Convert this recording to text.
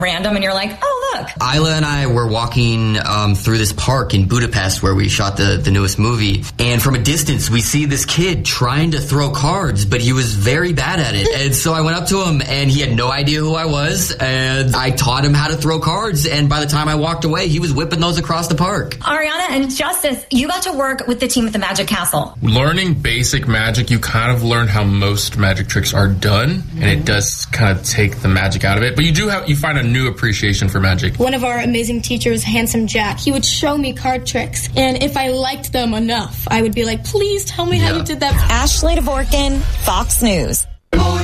random and you're like, oh, look. Isla and I were walking through this park in Budapest where we shot the newest movie. And from a distance, we see this kid trying to throw cards, but he was very bad at it. And so I went up to him and he had no idea who I was. And I taught him how to throw cards. And by the time I walked away, he was whipping those across the park. Ariana and Justice, you got to work with the team at the Magic Castle. Learning basic magic, you kind of learn how most magic tricks are done. And it does kind of take the magic out of it. But you find a new appreciation for magic. One of our amazing teachers, Handsome Jack, he would show me card tricks. And if I liked them enough, I would be like, please tell me how you did that. Ashley Dvorkin, Fox News.